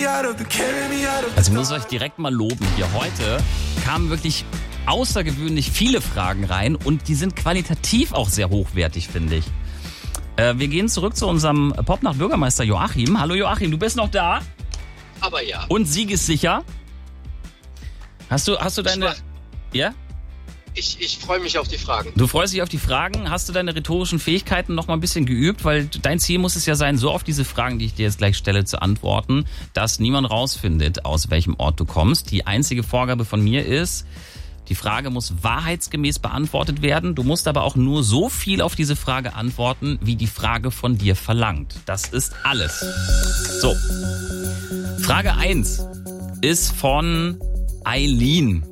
Also ich muss euch direkt mal loben hier. Heute kamen wirklich außergewöhnlich viele Fragen rein und die sind qualitativ auch sehr hochwertig, finde ich. Wir gehen zurück zu unserem Popnacht-Bürgermeister Joachim. Hallo Joachim, du bist noch da? Aber ja. Und siegessicher? Hast du deine... Ja? Ich freue mich auf die Fragen. Du freust dich auf die Fragen. Hast du deine rhetorischen Fähigkeiten noch mal ein bisschen geübt? Weil dein Ziel muss es ja sein, so auf diese Fragen, die ich dir jetzt gleich stelle, zu antworten, dass niemand rausfindet, aus welchem Ort du kommst. Die einzige Vorgabe von mir ist, die Frage muss wahrheitsgemäß beantwortet werden. Du musst aber auch nur so viel auf diese Frage antworten, wie die Frage von dir verlangt. Das ist alles. So. Frage 1 ist von Eileen.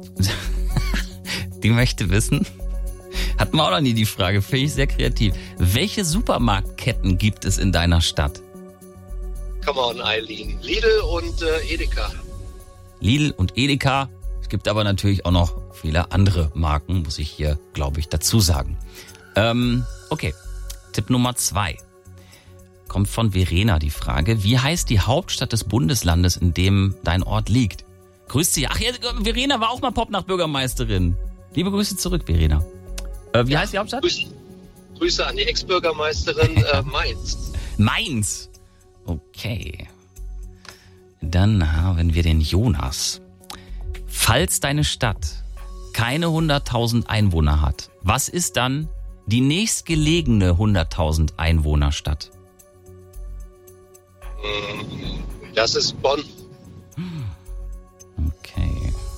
Die möchte wissen, hatten wir auch noch nie die Frage, finde ich sehr kreativ. Welche Supermarktketten gibt es in deiner Stadt? Come on, Eileen. Lidl und Edeka. Lidl und Edeka. Es gibt aber natürlich auch noch viele andere Marken, muss ich hier, glaube ich, dazu sagen. Okay, Tipp Nummer 2. Kommt von Verena die Frage, wie heißt die Hauptstadt des Bundeslandes, in dem dein Ort liegt? Grüß Sie. Ach ja, Verena war auch mal Popnacht-Bürgermeisterin. Liebe Grüße zurück, Verena. Wie heißt die Hauptstadt? Grüße an die Ex-Bürgermeisterin Mainz. Mainz. Okay. Dann haben wir den Jonas. Falls deine Stadt keine 100.000 Einwohner hat, was ist dann die nächstgelegene 100.000 Einwohnerstadt? Das ist Bonn. Okay.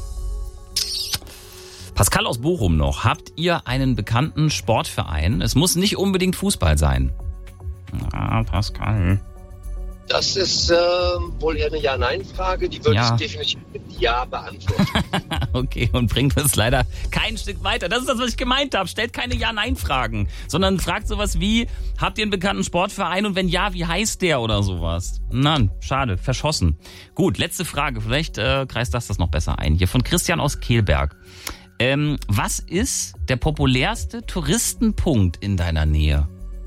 Pascal aus Bochum noch. Habt ihr einen bekannten Sportverein? Es muss nicht unbedingt Fußball sein. Ah, Pascal. Das ist wohl eher eine Ja-Nein-Frage. Die würde ich definitiv mit Ja beantworten. Okay, und bringt uns leider kein Stück weiter. Das ist das, was ich gemeint habe. Stellt keine Ja-Nein-Fragen, sondern fragt sowas wie, habt ihr einen bekannten Sportverein und wenn ja, wie heißt der oder sowas? Nein, schade, verschossen. Gut, letzte Frage. Vielleicht kreist das noch besser ein. Hier von Christian aus Kehlberg. Was ist der populärste Touristenpunkt in deiner Nähe?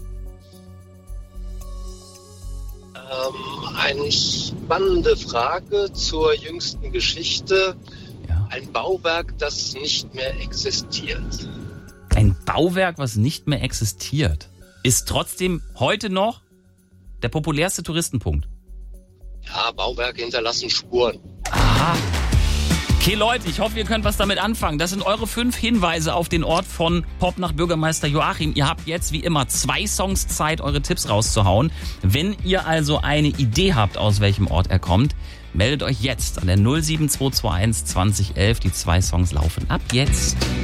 Eine spannende Frage zur jüngsten Geschichte. Ja. Ein Bauwerk, das nicht mehr existiert. Ein Bauwerk, was nicht mehr existiert, ist trotzdem heute noch der populärste Touristenpunkt. Ja, Bauwerke hinterlassen Spuren. Aha. Okay, Leute, ich hoffe, ihr könnt was damit anfangen. Das sind eure 5 Hinweise auf den Ort von Popnacht-Bürgermeister Joachim. Ihr habt jetzt wie immer 2 Songs Zeit, eure Tipps rauszuhauen. Wenn ihr also eine Idee habt, aus welchem Ort er kommt, meldet euch jetzt an der 07221 2011. Die 2 Songs laufen ab jetzt.